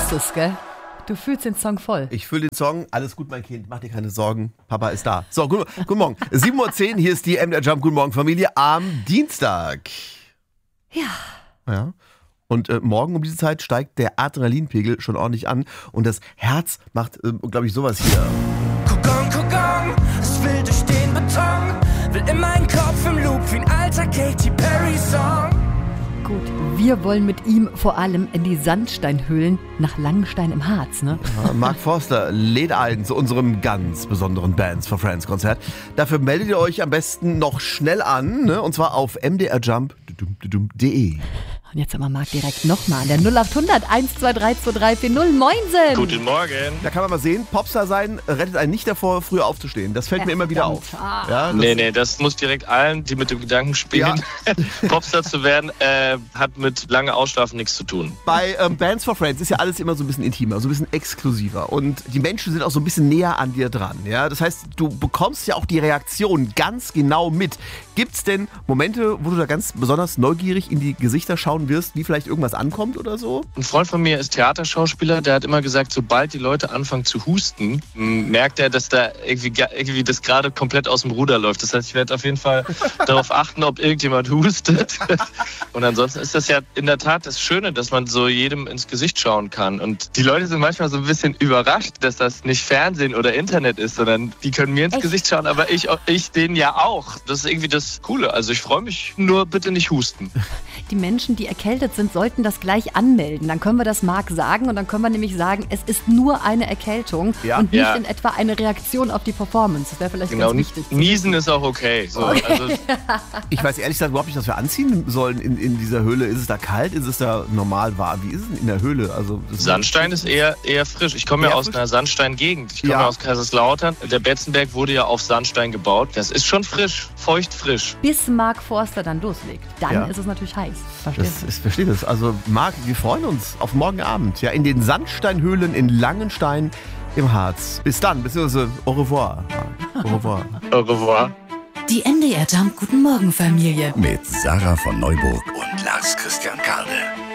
fühlst es, gell? Du fühlst den Song voll. Ich fühle den Song. Alles gut, mein Kind. Mach dir keine Sorgen. Papa ist da. So, guten Morgen. 7:10 Uhr. Hier ist die MDR Jump. Guten Morgen, Familie. Am Dienstag. Ja. Und morgen um diese Zeit steigt der Adrenalinpegel schon ordentlich an. Und das Herz macht, glaube ich, sowas hier. Guck, es will durch den Beton. Will in meinen Kopf im Loop wie ein alter Katy Perry-Song. Gut, wir wollen mit ihm vor allem in die Sandsteinhöhlen nach Langenstein im Harz, ne? Ja, Mark Forster lädt ein zu unserem ganz besonderen Bands for Friends Konzert. Dafür meldet ihr euch am besten noch schnell an, ne? Und zwar auf mdrjump.de. Und jetzt haben wir Marc direkt nochmal an der 0800 123 2340. Moinsen! Guten Morgen. Da kann man mal sehen, Popstar sein rettet einen nicht davor, früher aufzustehen. Das fällt mir immer wieder auf. Ja, Nee, das muss direkt allen, die mit dem Gedanken spielen, Popstar zu werden, hat mit lange Ausschlafen nichts zu tun. Bei Bands for Friends ist ja alles immer so ein bisschen intimer, so ein bisschen exklusiver. Und die Menschen sind auch so ein bisschen näher an dir dran. Ja? Das heißt, du bekommst ja auch die Reaktion ganz genau mit. Gibt es denn Momente, wo du da ganz besonders neugierig in die Gesichter schauen wirst, wie vielleicht irgendwas ankommt oder so? Ein Freund von mir ist Theaterschauspieler, der hat immer gesagt, sobald die Leute anfangen zu husten, merkt er, dass da irgendwie das gerade komplett aus dem Ruder läuft. Das heißt, ich werde auf jeden Fall darauf achten, ob irgendjemand hustet. Und ansonsten ist das ja in der Tat das Schöne, dass man so jedem ins Gesicht schauen kann. Und die Leute sind manchmal so ein bisschen überrascht, dass das nicht Fernsehen oder Internet ist, sondern die können mir ins Gesicht schauen, aber ich denen ja auch. Das ist irgendwie das Coole. Also ich freue mich, nur bitte nicht husten. Die Menschen, die erkältet sind, sollten das gleich anmelden. Dann können wir das Marc sagen und dann können wir nämlich sagen, es ist nur eine Erkältung und nicht in etwa eine Reaktion auf die Performance. Das wäre vielleicht ganz wichtig. Niesen ist auch okay. So, okay. Also ich weiß ehrlich gesagt überhaupt nicht, was wir anziehen sollen in dieser Höhle. Ist es da kalt? Ist es da normal warm? Wie ist es denn in der Höhle? Also, Sandstein ist eher frisch. Ich komme ja aus einer Sandsteingegend. Ich komme aus Kaiserslautern. Der Betzenberg wurde ja auf Sandstein gebaut. Das ist schon frisch, feucht frisch. Bis Marc Forster dann loslegt. Dann ist es natürlich heiß. Ich verstehe das. Also Marc, wir freuen uns auf morgen Abend. Ja, in den Sandsteinhöhlen in Langenstein im Harz. Bis dann, beziehungsweise au revoir. Au revoir. Au revoir. Die MDR Jump Guten Morgen Familie. Mit Sarah von Neuburg und Lars Christian Karde.